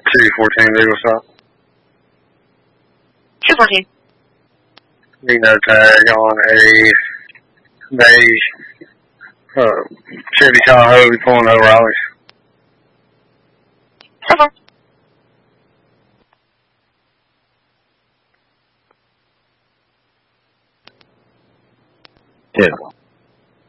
214 legal stop. 214. Need no tag on a beige Chevy Tahoe pulling over Raleigh's. Okay. Two.